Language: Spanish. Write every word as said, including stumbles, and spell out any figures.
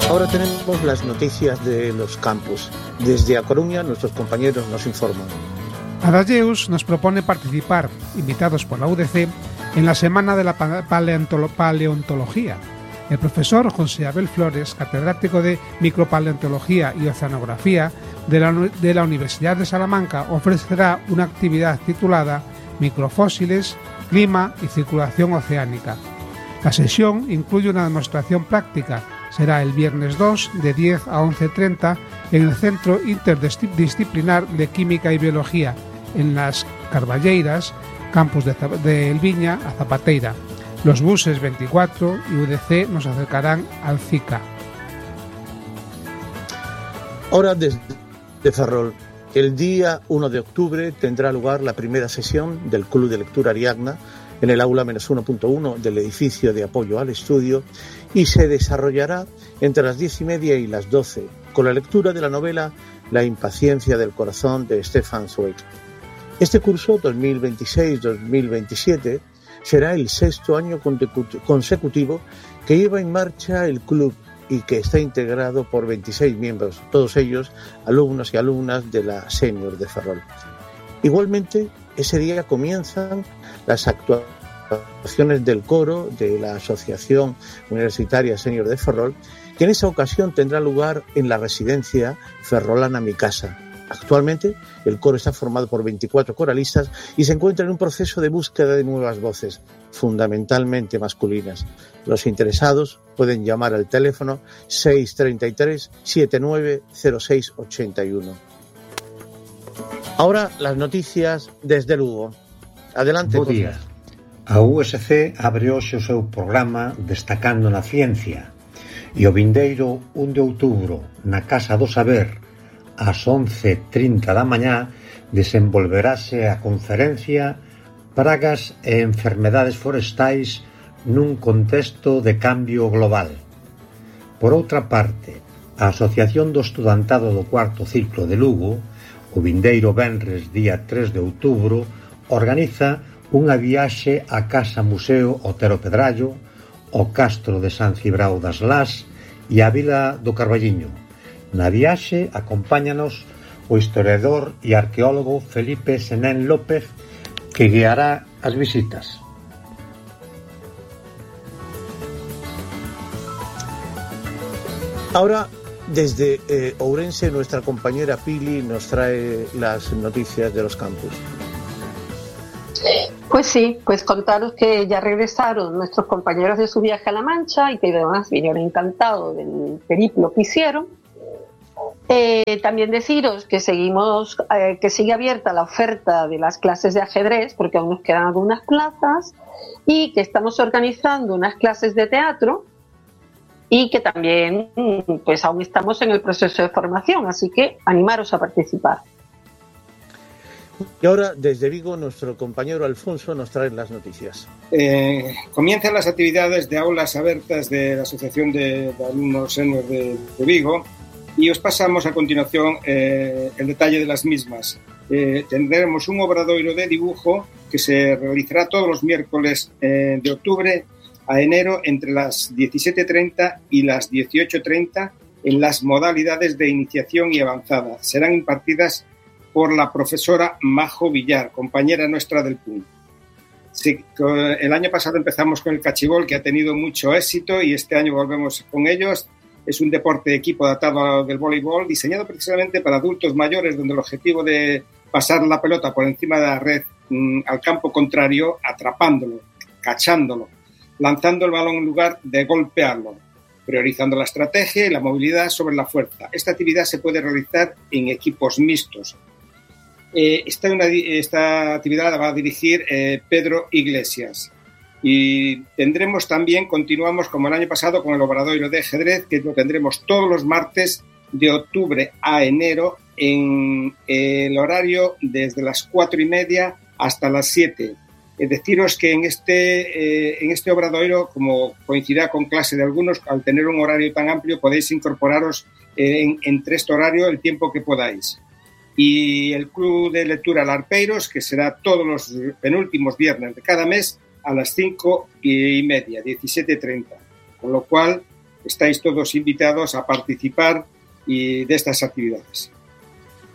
Ahora tenemos las noticias de los campus. Desde A Coruña, nuestros compañeros nos informan. Adalleus nos propone participar, invitados por la U D C, en la Semana de la Paleontolo- Paleontología. El profesor José Abel Flores, catedrático de Micropaleontología y Oceanografía de la, de la Universidad de Salamanca, ofrecerá una actividad titulada Microfósiles, Clima y Circulación Oceánica. La sesión incluye una demostración práctica. Será el viernes dos de diez a once treinta en el Centro Interdisciplinar de Química y Biología, en las Carballeiras, campus de, de Elviña a Zapateira. Los buses veinticuatro y U D C nos acercarán al CICA. Ahora desde Ferrol, el día uno de octubre tendrá lugar la primera sesión del Club de Lectura Ariadna en el aula menos uno punto uno del edificio de apoyo al estudio y se desarrollará entre las diez y media y las doce con la lectura de la novela La impaciencia del corazón de Stefan Zweig. Este curso dos mil veintiséis dos mil veintisiete será el sexto año consecutivo que lleva en marcha el club y que está integrado por veintiséis miembros, todos ellos alumnos y alumnas de la Senior de Ferrol. Igualmente, ese día comienzan las actuaciones del coro de la Asociación Universitaria Senior de Ferrol, que en esa ocasión tendrá lugar en la residencia ferrolana Mi Casa. Actualmente, el coro está formado por veinticuatro coralistas y se encuentra en un proceso de búsqueda de nuevas voces, fundamentalmente masculinas. Los interesados pueden llamar al teléfono seis treinta y tres setenta y nueve cero seis ochenta y uno. Ahora las noticias desde Lugo. Adelante. Bo día. A U S C abre hoxe o seu programa Destacando na Ciencia e o vindeiro un de outubro na Casa do Saber ás once e trinta da mañá desenvolverase a conferencia Pragas e enfermedades forestais nun contexto de cambio global. Por outra parte, a Asociación do Estudantado do cuarto ciclo de Lugo, o vindeiro venres día tres de outubro, organiza unha viaxe á Casa Museo Otero Pedrallo, ao Castro de San Cibrao das Las e á Vila do Carballiño. Na viaxe acompáñanos o historiador e arqueólogo Felipe Senén López, que guiará as visitas. Ahora, desde eh, Ourense, nuestra compañera Pili nos trae las noticias de los campus. Pues sí, pues contaros que ya regresaron nuestros compañeros de su viaje a La Mancha y que además vinieron encantados del periplo que hicieron. Eh, también deciros que seguimos, eh, que sigue abierta la oferta de las clases de ajedrez, porque aún nos quedan algunas plazas, y que estamos organizando unas clases de teatro y que también pues aún estamos en el proceso de formación, así que animaros a participar. Y ahora, desde Vigo, nuestro compañero Alfonso nos trae las noticias. Eh, comienzan las actividades de aulas abiertas de la Asociación de, de Alumnos Senior de, de Vigo y os pasamos a continuación eh, el detalle de las mismas. Eh, tendremos un obradoiro de dibujo que se realizará todos los miércoles eh, de octubre a enero entre las diecisiete treinta y las dieciocho treinta en las modalidades de iniciación y avanzada. Serán impartidas por la profesora Majo Villar, compañera nuestra del P U N. Sí, el año pasado empezamos con el cachibol, que ha tenido mucho éxito, y este año volvemos con ellos. Es un deporte de equipo adaptado del voleibol, diseñado precisamente para adultos mayores, donde el objetivo de pasar la pelota por encima de la red mmm, al campo contrario, atrapándolo, cachándolo, lanzando el balón en lugar de golpearlo, priorizando la estrategia y la movilidad sobre la fuerza. Esta actividad se puede realizar en equipos mixtos. Eh, esta, una, esta actividad la va a dirigir eh, Pedro Iglesias. Y tendremos también, continuamos como el año pasado con el obradoiro de ajedrez, que lo tendremos todos los martes de octubre a enero en el horario desde las cuatro y media hasta las siete. Es deciros que en este, eh, en este obradoiro, como coincidirá con clase de algunos, al tener un horario tan amplio podéis incorporaros eh, en, entre este horario el tiempo que podáis. Y el Club de Lectura Larpeiros, que será todos los penúltimos viernes de cada mes a las cinco y media, diecisiete treinta. Con lo cual, estáis todos invitados a participar y de estas actividades.